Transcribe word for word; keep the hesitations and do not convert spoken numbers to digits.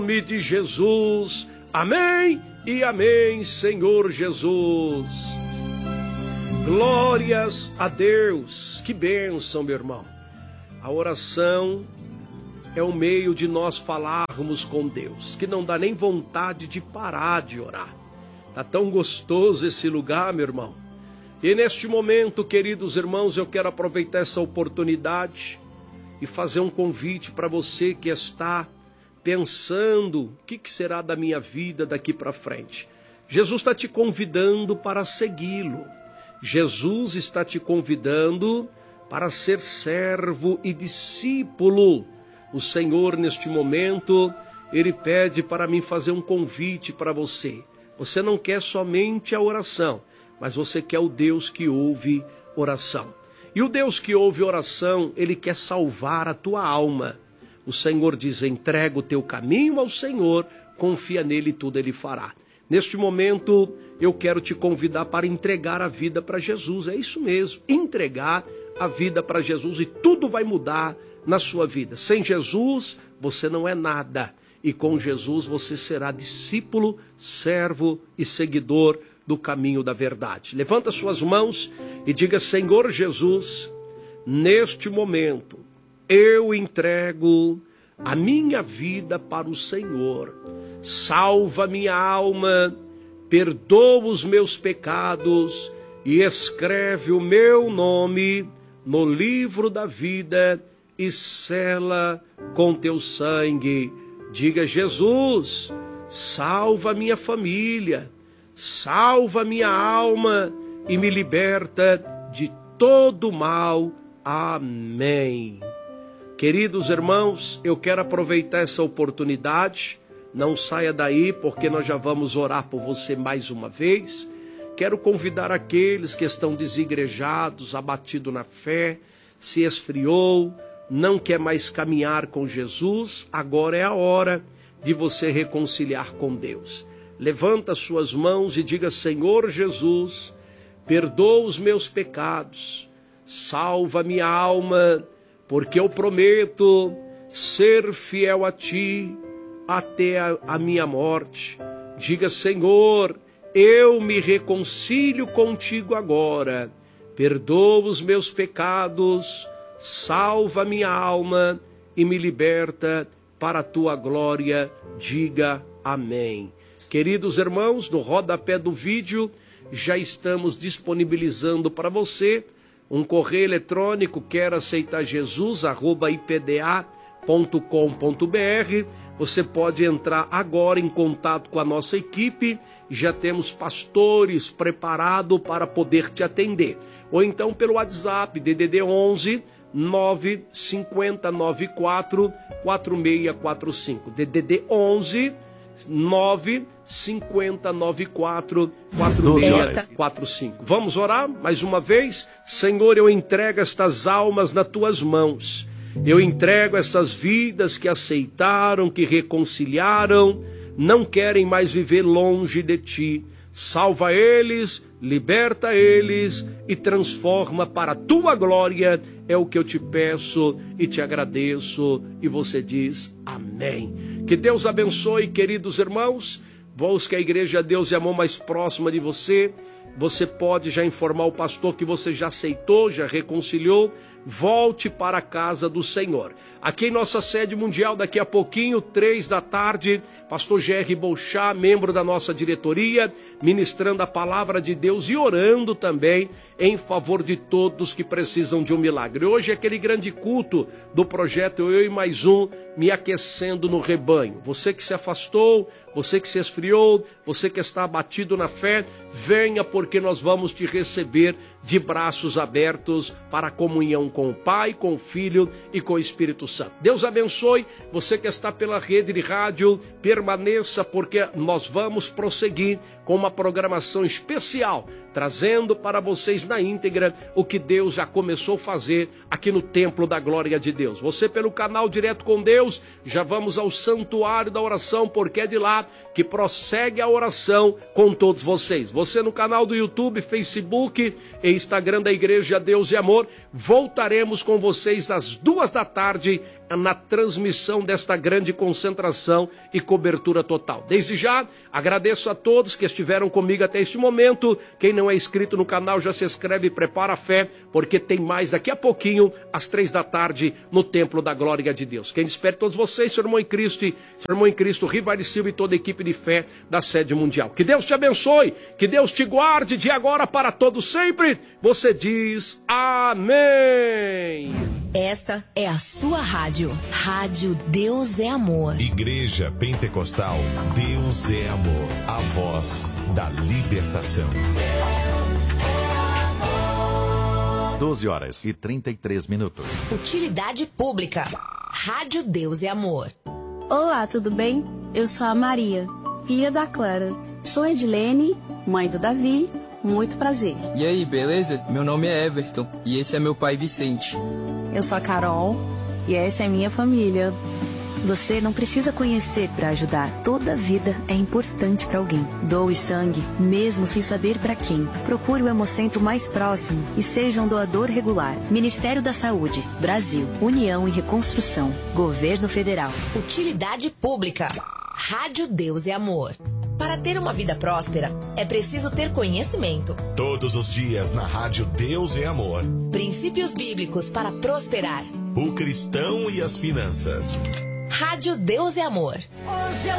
nome de Jesus, amém e amém, Senhor Jesus. Glórias a Deus, que bênção, meu irmão. A oração é o meio de nós falarmos com Deus, que não dá nem vontade de parar de orar. Tá tão gostoso esse lugar, meu irmão. E neste momento, queridos irmãos, eu quero aproveitar essa oportunidade e fazer um convite para você que está pensando o que, que será da minha vida daqui para frente. Jesus está te convidando para segui-lo. Jesus está te convidando para ser servo e discípulo. O Senhor, neste momento, Ele pede para mim fazer um convite para você. Você não quer somente a oração, mas você quer o Deus que ouve oração. E o Deus que ouve oração, Ele quer salvar a tua alma. O Senhor diz, entrega o teu caminho ao Senhor, confia nele e tudo Ele fará. Neste momento, eu quero te convidar para entregar a vida para Jesus. É isso mesmo, entregar a vida para Jesus e tudo vai mudar na sua vida. Sem Jesus, você não é nada. E com Jesus, você será discípulo, servo e seguidor do caminho da verdade. Levanta suas mãos e diga, Senhor Jesus, neste momento, eu entrego a minha vida para o Senhor. Salva minha alma, perdoa os meus pecados e escreve o meu nome no livro da vida e sela com teu sangue. Diga, Jesus, salva minha família, salva minha alma e me liberta de todo mal. Amém. Queridos irmãos, eu quero aproveitar essa oportunidade. Não saia daí, porque nós já vamos orar por você mais uma vez. Quero convidar aqueles que estão desigrejados, abatidos na fé, se esfriou, não quer mais caminhar com Jesus. Agora é a hora de você reconciliar com Deus. Levanta suas mãos e diga, Senhor Jesus, perdoa os meus pecados, salva minha alma, porque eu prometo ser fiel a Ti até a, a minha morte. Diga, Senhor, eu me reconcilio contigo agora. Perdoa os meus pecados, salva minha alma e me liberta para a Tua glória. Diga amém. Queridos irmãos, no rodapé do vídeo já estamos disponibilizando para você um correio eletrônico, quer aceitar Jesus, arroba i p d a ponto com ponto b r. Você pode entrar agora em contato com a nossa equipe. Já temos pastores preparados para poder te atender. Ou então pelo WhatsApp, D D D onze, nove cinco zero nove quatro, quatro seis quatro cinco. D D D onze, nove cinco zero nove quatro, quatro seis quatro cinco. Vamos orar mais uma vez? Senhor, eu entrego estas almas nas Tuas mãos. Eu entrego essas vidas que aceitaram, que reconciliaram, não querem mais viver longe de Ti. Salva eles, liberta eles e transforma para a Tua glória. É o que eu te peço e te agradeço. E você diz amém. Que Deus abençoe, queridos irmãos. Vós que a Igreja Deus e Amor mais próxima de você, você pode já informar o pastor que você já aceitou, já reconciliou. Volte para a casa do Senhor. Aqui em nossa sede mundial, daqui a pouquinho, três da tarde, pastor G R Bolchá, membro da nossa diretoria, ministrando a palavra de Deus e orando também em favor de todos que precisam de um milagre. Hoje é aquele grande culto do projeto Eu e Mais Um, me aquecendo no rebanho. Você que se afastou, você que se esfriou, você que está abatido na fé, venha, porque nós vamos te receber de braços abertos para a comunhão com o Pai, com o Filho e com o Espírito Santo. Deus abençoe você que está pela rede de rádio, permaneça, porque nós vamos prosseguir com uma programação especial, trazendo para vocês na íntegra o que Deus já começou a fazer aqui no Templo da Glória de Deus. Você pelo canal Direto com Deus, já vamos ao Santuário da Oração, porque é de lá que prossegue a oração com todos vocês. Você no canal do YouTube, Facebook e Instagram da Igreja Deus e Amor, voltaremos com vocês às duas da tarde na transmissão desta grande concentração e cobertura total. Desde já, agradeço a todos que estiveram comigo até este momento. Quem não é inscrito no canal já se inscreve e prepara a fé, porque tem mais daqui a pouquinho, às três da tarde, no Templo da Glória de Deus. Quem espera todos vocês, seu irmão em Cristo, seu irmão em Cristo, Rivari Silva e toda a equipe de fé da sede mundial. Que Deus te abençoe, que Deus te guarde de agora para todo sempre. Você diz amém. Esta é a sua rádio. Rádio Deus é Amor. Igreja Pentecostal Deus é Amor. A voz da libertação. doze horas e trinta e três minutos. Utilidade pública. Rádio Deus é Amor. Olá, tudo bem? Eu sou a Maria, filha da Clara. Sou Edilene, mãe do Davi. Muito prazer. E aí, beleza? Meu nome é Everton e esse é meu pai Vicente. Eu sou a Carol e essa é minha família. Você não precisa conhecer para ajudar. Toda vida é importante para alguém. Doe sangue, mesmo sem saber para quem. Procure o Hemocentro mais próximo e seja um doador regular. Ministério da Saúde, Brasil, União e Reconstrução, Governo Federal. Utilidade pública. Rádio Deus é Amor. Para ter uma vida próspera, é preciso ter conhecimento. Todos os dias na Rádio Deus é Amor. Princípios bíblicos para prosperar. O cristão e as finanças. Rádio Deus é Amor. Hoje eu